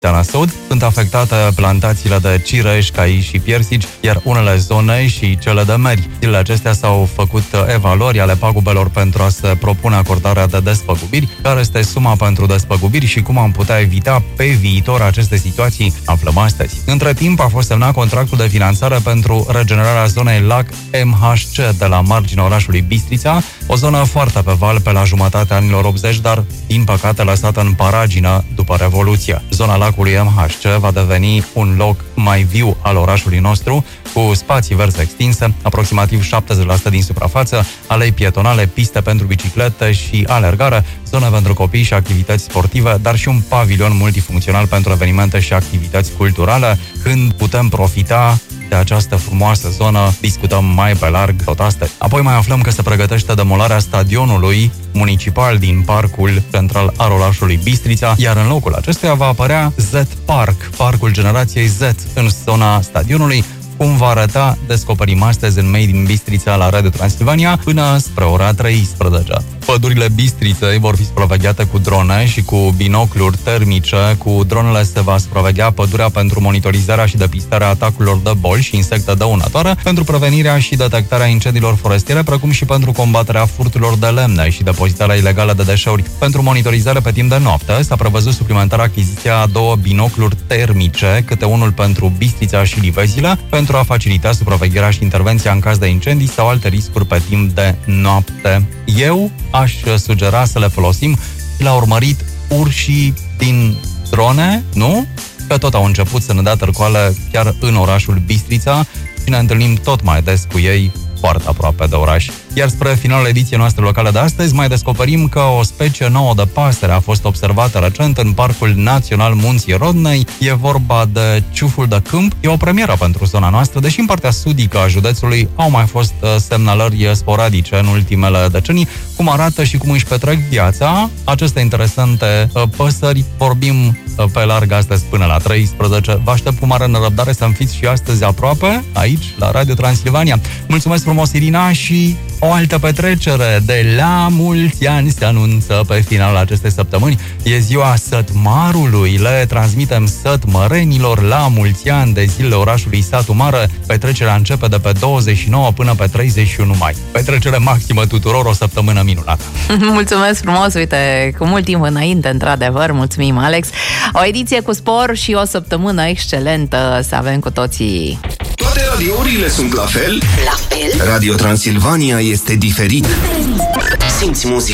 La sud sunt afectate plantațiile de cireș, cai și piersici, iar unele zone și cele de meri. Zilele acestea s-au făcut evaluări ale pagubelor pentru a se propune acordarea de despăgubiri. Care este suma pentru despăgubiri și cum am putea evita pe viitor aceste situații, aflăm astăzi. Între timp a fost semnat contractul de finanțare pentru regenerarea zonei Lac MHC de la marginea orașului Bistrița, o zonă foarte pe val pe la jumătatea anilor 80, dar din păcate lăsată în paragină după Revoluție. Zona lacului MHC va deveni un loc mai viu al orașului nostru, cu spații verzi extinse, aproximativ 70% din suprafață, alei pietonale, piste pentru biciclete și alergare, zone pentru copii și activități sportive, dar și un pavilion multifuncțional pentru evenimente și activități culturale. Când putem profita de această frumoasă zonă, discutăm mai pe larg tot astăzi. Apoi mai aflăm că se pregătește demolarea stadionului municipal din parcul central al orașului Bistrița, iar în locul acestuia va apărea Z-Park, parcul generației Z, în zona stadionului. Cum va arăta, descoperim astăzi în Made in Bistrița la Radio Transilvania până spre ora 13. Pădurile Bistriței vor fi supravegheate cu drone și cu binocluri termice. Cu dronele se va supraveghea pădurea pentru monitorizarea și depistarea atacurilor de boli și insecte dăunătoare, pentru prevenirea și detectarea incendiilor forestiere, precum și pentru combaterea furturilor de lemne și depozitarea ilegală de deșeuri. Pentru monitorizare pe timp de noapte s-a prevăzut suplimentar achiziția a 2 binocluri termice, câte unul pentru Bistrița și Livezile, pentru a facilita supravegherea și intervenția în caz de incendii sau alte riscuri pe timp de noapte. Eu aș sugera să le folosim la urmărit urșii din drone, nu? Că tot au început să ne dea târcoale chiar în orașul Bistrița și ne întâlnim tot mai des cu ei foarte aproape de oraș. Iar spre finalul ediției noastre locale de astăzi mai descoperim că o specie nouă de pasăre a fost observată recent în Parcul Național Munții Rodnei. E vorba de ciuful de câmp. E o premieră pentru zona noastră, deși în partea sudică a județului au mai fost semnalări sporadice în ultimele decenii. Cum arată și cum își petrec viața aceste interesante păsări, vorbim pe larg astăzi până la 13. Vă aștept cu mare nerăbdare să-mi fiți și astăzi aproape, aici, la Radio Transilvania. Mulțumesc frumos, Irina, și o altă petrecere de la mulți ani se anunță pe finalul acestei săptămâni. E ziua Sătmarului. Le transmitem sătmărenilor la mulți ani de zilele orașului Satu Mare. Petrecerea începe de pe 29 până pe 31 mai. Petrecere maximă tuturor, o săptămână minunată. Mulțumesc frumos, uite, cu mult timp înainte, într-adevăr, mulțumim, Alex. O ediție cu spor și o săptămână excelentă să avem cu toții. Toate radiourile sunt la fel? La fel? Radio Transilvania este diferit. Simți muzica.